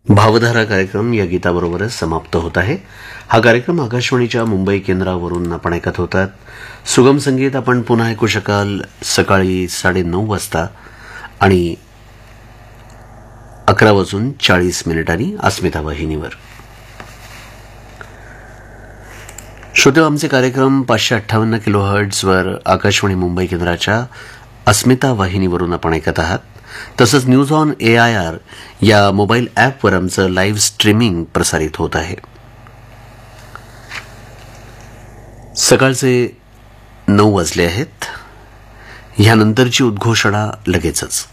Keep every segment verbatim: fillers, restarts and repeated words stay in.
भावधारा कार्यक्रम या गीताबरोबरच समाप्त होत आहे. हा कार्यक्रम आकाशवाणीच्या मुंबई केंद्रावरून आपण ऐकत होतात. सुगम संगीत आपण पुन्हा ऐकू शकाल सकाळी साडेनऊ वाजता आणि अकरा वाजून चाळीस मिनिटांनी अस्मिता वाहिनीवर. श्रोते, आमचे कार्यक्रम पाचशे अठ्ठावन्न किलो हर्ट्झवर आकाशवाणी मुंबई केंद्राच्या अस्मिता वाहिनीवरून आपण ऐकत आहात. तसंच news on A I R या मोबाईल ॲपवर आमचं लाईव्ह स्ट्रीमिंग प्रसारित होत आहे. सकाळचे नऊ वाजले आहेत. ह्यानंतरची उद्घोषणा लगेचच.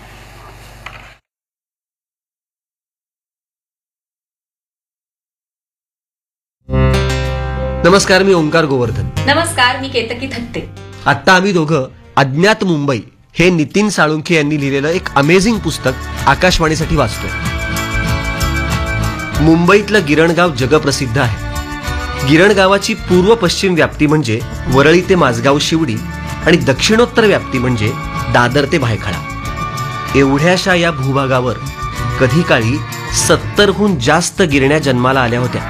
नमस्कार, मी ओंकार गोवर्धन. नमस्कार, मी केतकी थत्ते. आता आम्ही दोघं अज्ञात मुंबई हे नितीन साळुंखे यांनी लिहिलेलं एक अमेझिंग पुस्तक आकाशवाणीसाठी वाचतोय. मुंबईतलं गिरणगाव जगप्रसिद्ध आहे. गिरणगावाची पूर्व पश्चिम व्याप्ती म्हणजे वरळी ते माझगाव शिवडी आणि दक्षिणोत्तर व्याप्ती म्हणजे दादर ते भायखळा. एवढ्याशा या भूभागावर कधी काळी सत्तरहून जास्त गिरण्या जन्माला आल्या होत्या.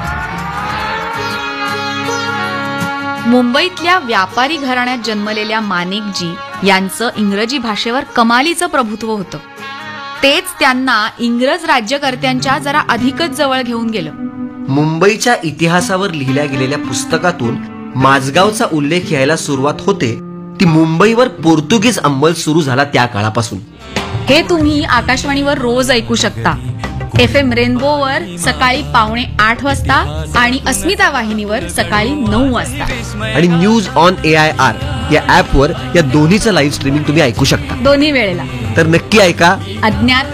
मुंबईतल्या व्यापारी घराण्यात जन्मलेल्या माणिकजी यांचं इंग्रजी भाषेवर कमालीचं प्रभुत्व होतं. तेच त्यांना इंग्रज राज्यकर्त्यांच्या जरा अधिकच जवळ घेऊन गेलं. मुंबईच्या इतिहासावर लिहिल्या गेलेल्या पुस्तकातून माझगावचा उल्लेख यायला सुरुवात होते ती मुंबईवर पोर्तुगीज अंमल सुरू झाला त्या काळापासून. हे तुम्ही आकाशवाणीवर रोज ऐकू शकता. एफ एम रेनबोवर सकाळी पावणे आठ वाजता आणि अस्मिता वाहिनीवर सकाळी नऊ वाजता आणि news on A I R या ॲपवर या दोन्हीचं लाईव्ह स्ट्रीमिंग तुम्ही ऐकू शकता दोन्ही वेळेला. तर नक्की ऐका अज्ञात